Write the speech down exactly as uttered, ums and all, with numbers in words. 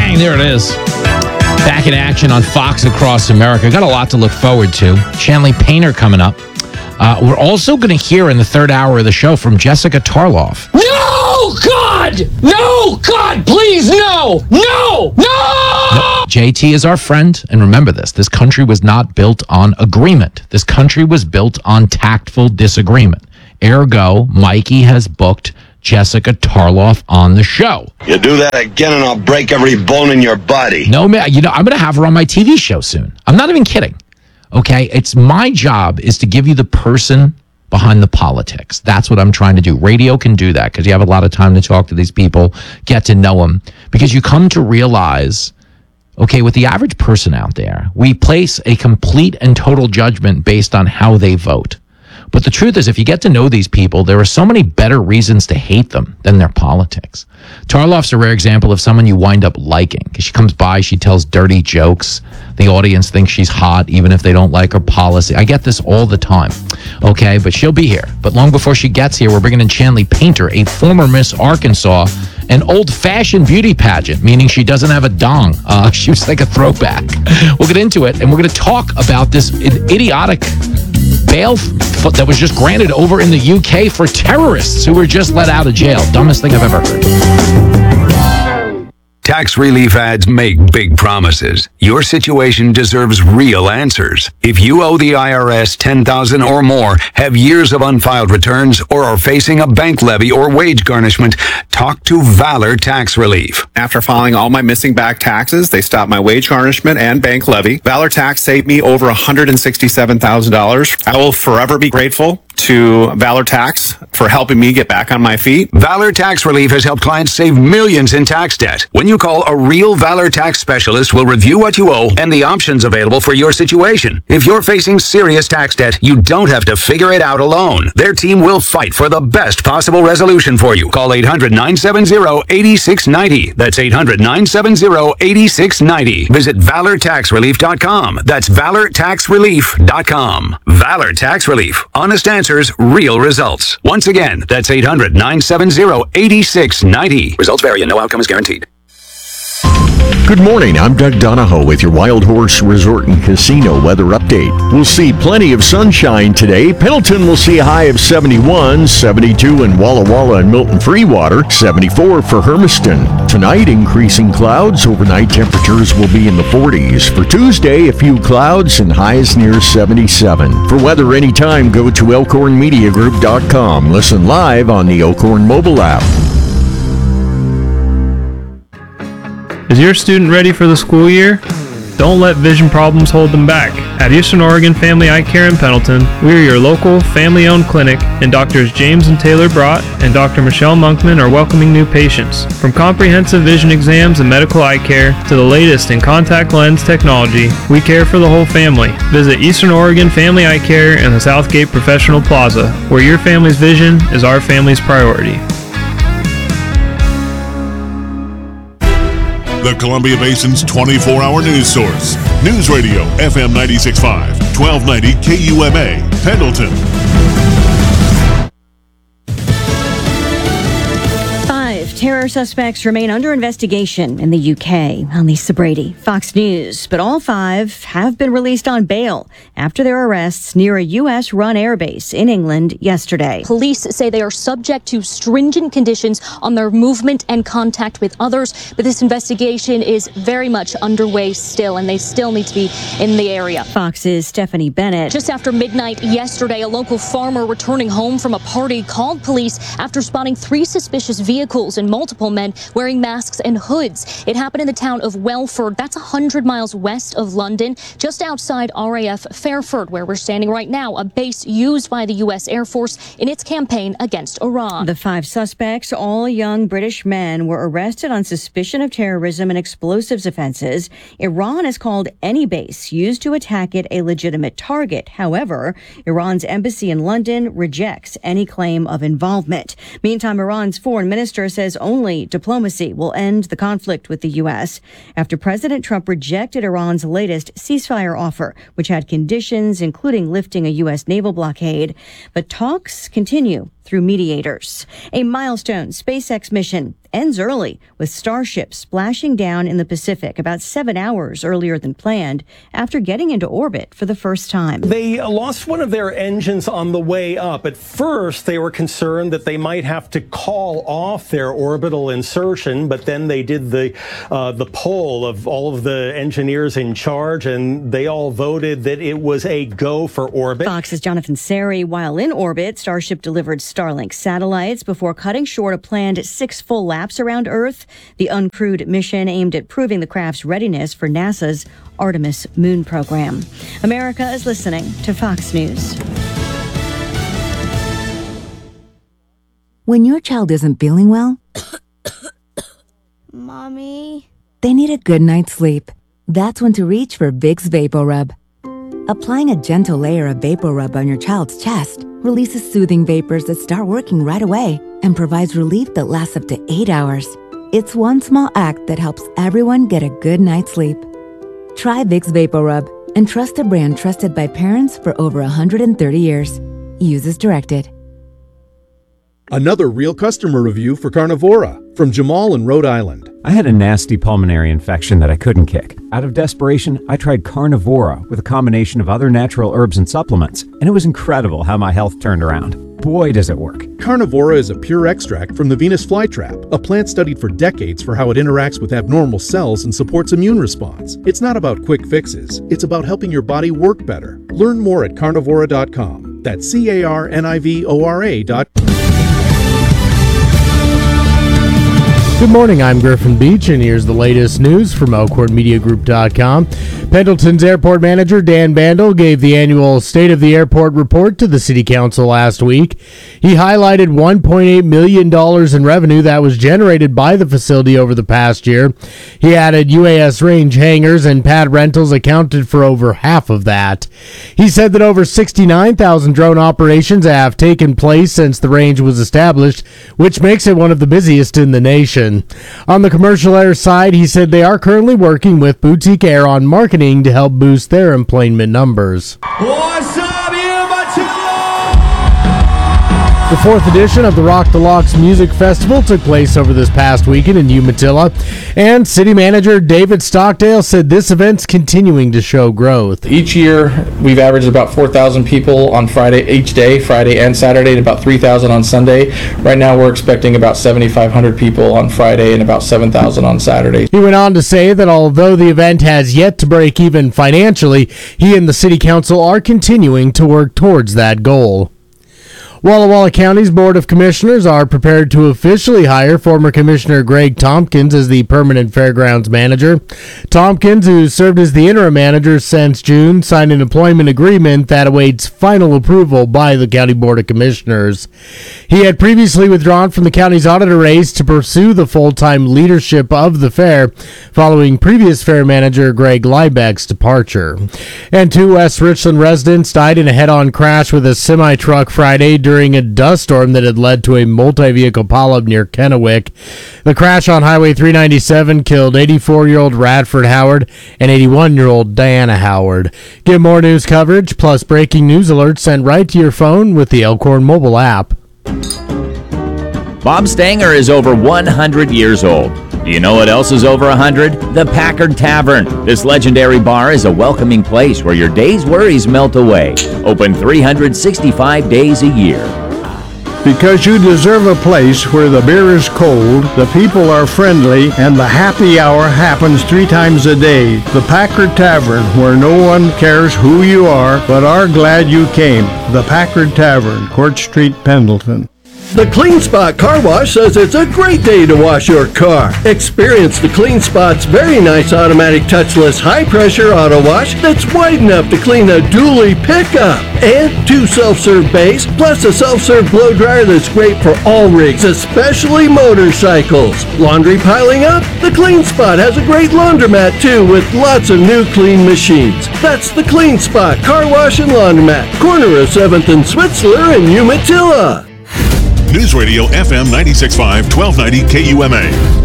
Bang, there it is. Back in action on Fox Across America. Got a lot to look forward to. Shanley Painter coming up. Uh, we're also going to hear in the third hour of the show from Jessica Tarloff. No, God! No, God, please, no! No! No! no! J T is our friend, and remember this. This country was not built on agreement. This country was built on tactful disagreement. Ergo, Mikey has booked Jessica Tarloff on the show. You do that again and I'll break every bone in your body. No, man, you know, I'm going to have her on my T V show soon. I'm not even kidding. Okay, it's my job is to give you the person behind the politics. That's what I'm trying to do. Radio can do that because you have a lot of time to talk to these people, get to know them, because you come to realize, okay, with the average person out there, we place a complete and total judgment based on how they vote. But the truth is, if you get to know these people, there are so many better reasons to hate them than their politics. Tarloff's a rare example of someone you wind up liking because she comes by, she tells dirty jokes. The audience thinks she's hot, even if they don't like her policy. I get this all the time, okay? But she'll be here. But long before she gets here, we're bringing in Shanley Painter, a former Miss Arkansas, an old-fashioned beauty pageant, meaning she doesn't have a dong. Uh, she was like a throwback. We'll get into it, and we're going to talk about this idiotic bail f- that was just granted over in the U K for terrorists who were just let out of jail. Dumbest thing I've ever heard. Tax relief ads make big promises. Your situation deserves real answers. If you owe the I R S ten thousand dollars or more, have years of unfiled returns, or are facing a bank levy or wage garnishment, talk to Valor Tax Relief. After filing all my missing back taxes, they stopped my wage garnishment and bank levy. Valor Tax saved me over one hundred sixty-seven thousand dollars. I will forever be grateful to Valor Tax for helping me get back on my feet. Valor Tax Relief has helped clients save millions in tax debt. When you call, a real Valor Tax specialist will review what you owe and the options available for your situation. If you're facing serious tax debt, you don't have to figure it out alone. Their team will fight for the best possible resolution for you. Call eight hundred, nine seven zero, eight six nine zero. That's eight hundred, nine seven zero, eight six nine zero. Visit valor tax relief dot com. That's valor tax relief dot com. Valor Tax Relief. Honest answers, real results. Once again, that's eight hundred, nine seven zero, eight six nine zero. Results vary and no outcome is guaranteed. Good morning, I'm Doug Donahoe with your Wild Horse Resort and Casino weather update. We'll see plenty of sunshine today. Pendleton will see a high of seventy-one, seventy-two in Walla Walla and Milton Freewater, seventy-four for Hermiston. Tonight, increasing clouds. Overnight temperatures will be in the forties. For Tuesday, a few clouds and highs near seventy-seven. For weather anytime, go to elkhorn media group dot com. Listen live on the Elkhorn mobile app. Is your student ready for the school year? Don't let vision problems hold them back. At Eastern Oregon Family Eye Care in Pendleton, we are your local, family-owned clinic, and Doctors James and Taylor Brott and Doctor Michelle Monkman are welcoming new patients. From comprehensive vision exams and medical eye care to the latest in contact lens technology, we care for the whole family. Visit Eastern Oregon Family Eye Care in the Southgate Professional Plaza, where your family's vision is our family's priority. The Columbia Basin's twenty-four hour news source. News Radio, F M ninety-six point five, twelve ninety K U M A, Pendleton. Terror suspects remain under investigation in the U K. I'm Lisa Brady, Fox News. But all five have been released on bail after their arrests near a U S-run airbase in England yesterday. Police say they are subject to stringent conditions on their movement and contact with others. But this investigation is very much underway still, and they still need to be in the area. Fox's Stephanie Bennett. Just after midnight yesterday, a local farmer returning home from a party called police after spotting three suspicious vehicles and multiple men wearing masks and hoods. It happened in the town of Welford. That's one hundred miles west of London, just outside R A F Fairford, where we're standing right now, a base used by the U S Air Force in its campaign against Iran. The five suspects, all young British men, were arrested on suspicion of terrorism and explosives offenses. Iran has called any base used to attack it a legitimate target. However, Iran's embassy in London rejects any claim of involvement. Meantime, Iran's foreign minister says only diplomacy will end the conflict with the U S after President Trump rejected Iran's latest ceasefire offer, which had conditions including lifting a U S naval blockade. But talks continue through mediators. A milestone SpaceX mission ends early, with Starship splashing down in the Pacific about seven hours earlier than planned after getting into orbit for the first time. They lost one of their engines on the way up. At first, they were concerned that they might have to call off their orbital insertion, but then they did the uh, the poll of all of the engineers in charge, and they all voted that it was a go for orbit. Fox's Jonathan Seri. While in orbit, Starship delivered Starlink satellites before cutting short a planned six full laps around Earth. The uncrewed mission aimed at proving the craft's readiness for NASA's Artemis moon program. America is listening to Fox News. When your child isn't feeling well, Mommy, they need a good night's sleep. That's when to reach for Vicks VapoRub. Applying a gentle layer of VapoRub on your child's chest releases soothing vapors that start working right away and provides relief that lasts up to eight hours. It's one small act that helps everyone get a good night's sleep. Try Vicks VapoRub and trust a brand trusted by parents for over one hundred thirty years. Use as directed. Another real customer review for Carnivora from Jamal in Rhode Island. I had a nasty pulmonary infection that I couldn't kick. Out of desperation, I tried Carnivora with a combination of other natural herbs and supplements, and it was incredible how my health turned around. Boy, does it work. Carnivora is a pure extract from the Venus flytrap, a plant studied for decades for how it interacts with abnormal cells and supports immune response. It's not about quick fixes. It's about helping your body work better. Learn more at carnivora dot com. That's C A R N I V O R A dot com. Good morning, I'm Griffin Beach, and here's the latest news from Elkhorn Media Group dot com. Pendleton's airport manager, Dan Bandel, gave the annual State of the Airport report to the City Council last week. He highlighted one point eight million dollars in revenue that was generated by the facility over the past year. He added U A S range hangars and pad rentals accounted for over half of that. He said that over sixty-nine thousand drone operations have taken place since the range was established, which makes it one of the busiest in the nation. On the commercial air side, he said they are currently working with Boutique Air on marketing to help boost their employment numbers. What's up, Umatilla? The fourth edition of the Rock the Locks Music Festival took place over this past weekend in Umatilla, and city manager David Stockdale said this event's continuing to show growth. Each year, we've averaged about four thousand people on Friday, each day, Friday and Saturday, and about three thousand on Sunday. Right now, we're expecting about seventy-five hundred people on Friday and about seven thousand on Saturday. He went on to say that although the event has yet to break even financially, he and the city council are continuing to work towards that goal. Walla Walla County's Board of Commissioners are prepared to officially hire former Commissioner Greg Tompkins as the permanent fairgrounds manager. Tompkins, who served as the interim manager since June, signed an employment agreement that awaits final approval by the County Board of Commissioners. He had previously withdrawn from the county's auditor race to pursue the full-time leadership of the fair, following previous fair manager Greg Liebeck's departure. And two West Richland residents died in a head-on crash with a semi-truck Friday during a dust storm that had led to a multi-vehicle pileup near Kennewick. The crash on Highway three ninety-seven killed eighty-four-year-old Radford Howard and eighty-one-year-old Diana Howard. Get more news coverage plus breaking news alerts sent right to your phone with the Elkhorn mobile app. Bob Stanger is over one hundred years old. Do you know what else is over one hundred? The Packard Tavern. This legendary bar is a welcoming place where your day's worries melt away. Open three hundred sixty-five days a year. Because you deserve a place where the beer is cold, the people are friendly, and the happy hour happens three times a day. The Packard Tavern, where no one cares who you are, but are glad you came. The Packard Tavern, Court Street, Pendleton. The Clean Spot Car Wash says it's a great day to wash your car. Experience the Clean Spot's very nice automatic touchless high-pressure auto wash that's wide enough to clean a dually pickup. And two self-serve bays, plus a self-serve blow dryer that's great for all rigs, especially motorcycles. Laundry piling up? The Clean Spot has a great laundromat too, with lots of new clean machines. That's the Clean Spot Car Wash and Laundromat, corner of seventh and Switzler in Umatilla. News Radio F M ninety-six point five, twelve ninety K U M A.